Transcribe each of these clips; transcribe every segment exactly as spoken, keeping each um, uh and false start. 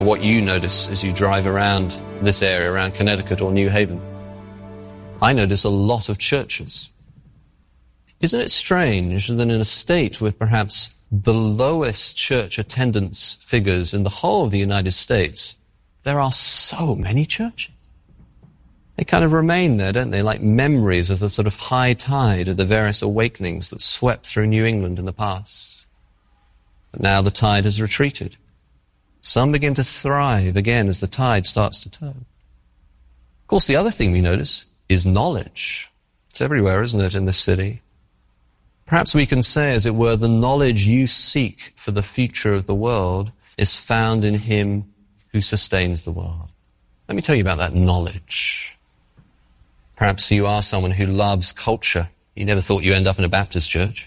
What you notice as you drive around this area, around Connecticut or New Haven. I notice a lot of churches. Isn't it strange that in a state with perhaps the lowest church attendance figures in the whole of the United States, there are so many churches? They kind of remain there, don't they, like memories of the sort of high tide of the various awakenings that swept through New England in the past. But now the tide has retreated. Some begin to thrive again as the tide starts to turn. Of course, the other thing we notice is knowledge. It's everywhere, isn't it, in this city? Perhaps we can say, as it were, the knowledge you seek for the future of the world is found in him who sustains the world. Let me tell you about that knowledge. Perhaps you are someone who loves culture. You never thought you'd end up in a Baptist church.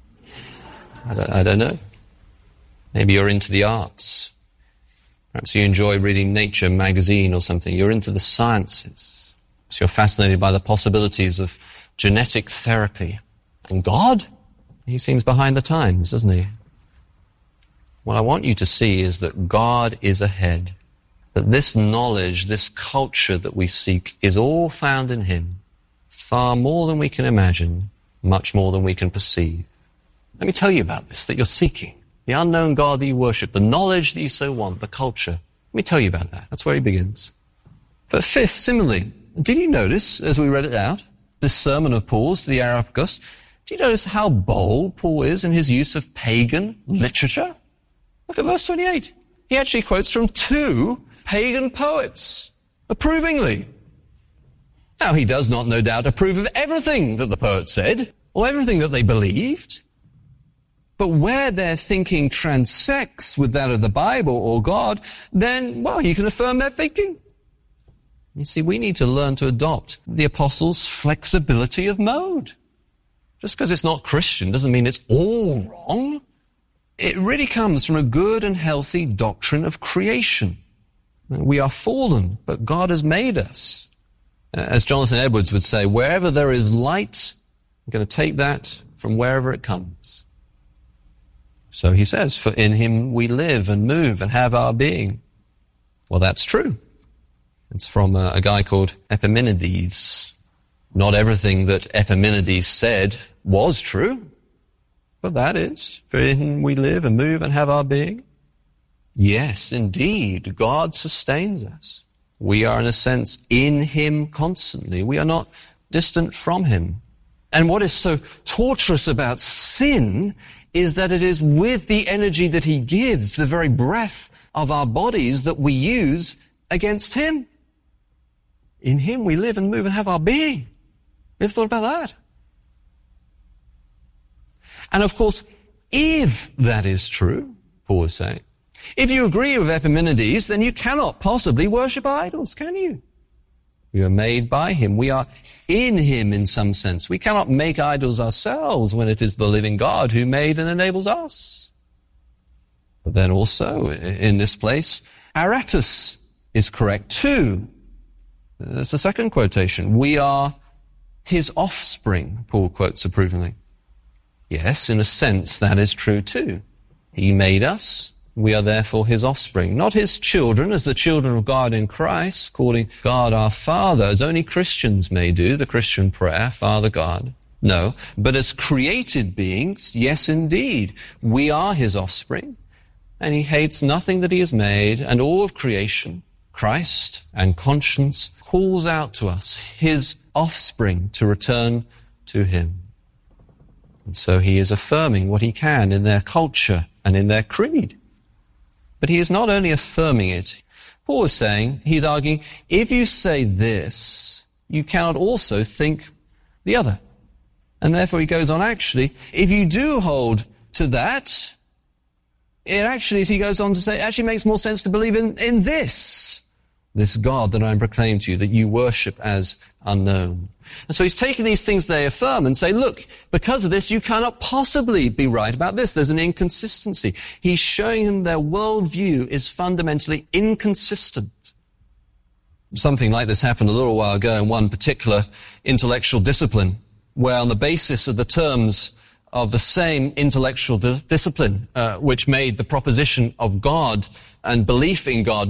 I don't, I don't know. Maybe you're into the arts. Perhaps you enjoy reading Nature magazine or something. You're into the sciences. So you're fascinated by the possibilities of genetic therapy. And God? He seems behind the times, doesn't he? What I want you to see is that God is ahead. That this knowledge, this culture that we seek is all found in him. Far more than we can imagine, much more than we can perceive. Let me tell you about this that you're seeking. The unknown God that you worship, the knowledge that you so want, the culture. Let me tell you about that. That's where he begins. But fifth, similarly, did you notice, as we read it out, this sermon of Paul's to the Areopagus, do you notice how bold Paul is in his use of pagan literature? Look at verse twenty-eight. He actually quotes from two pagan poets, approvingly. Now, he does not, no doubt, approve of everything that the poets said, or everything that they believed. But where their thinking transects with that of the Bible or God, then, well, you can affirm their thinking. You see, we need to learn to adopt the apostles' flexibility of mode. Just because it's not Christian doesn't mean it's all wrong. It really comes from a good and healthy doctrine of creation. We are fallen, but God has made us. As Jonathan Edwards would say, wherever there is light, I'm going to take that from wherever it comes. So he says, for in him we live and move and have our being. Well, that's true. It's from a, a guy called Epimenides. Not everything that Epimenides said was true, but that is, for in him we live and move and have our being. Yes, indeed, God sustains us. We are, in a sense, in him constantly. We are not distant from him. And what is so torturous about sin is that it is with the energy that he gives, the very breath of our bodies, that we use against him. In him we live and move and have our being. You ever thought about that? And of course, if that is true, Paul is saying, if you agree with Epimenides, then you cannot possibly worship idols, can you? We are made by him. We are in him in some sense. We cannot make idols ourselves when it is the living God who made and enables us. But then also, in this place, Aratus is correct too. That's the second quotation. We are his offspring, Paul quotes approvingly. Yes, in a sense, that is true too. He made us. We are therefore his offspring, not his children as the children of God in Christ, calling God our Father, as only Christians may do, the Christian prayer, Father God. No, but as created beings, yes indeed, we are his offspring, and he hates nothing that he has made, and all of creation, Christ and conscience, calls out to us, his offspring, to return to him. And so he is affirming what he can in their culture and in their creed. But he is not only affirming it. Paul is saying, he's arguing, if you say this, you cannot also think the other. And therefore he goes on, actually, if you do hold to that, it actually, as he goes on to say, it actually makes more sense to believe in, in this, this God that I proclaim to you, that you worship as unknown. And so he's taking these things they affirm and say, look, because of this, you cannot possibly be right about this. There's an inconsistency. He's showing them their worldview is fundamentally inconsistent. Something like this happened a little while ago in one particular intellectual discipline, where on the basis of the terms of the same intellectual di- discipline, uh, which made the proposition of God and belief in God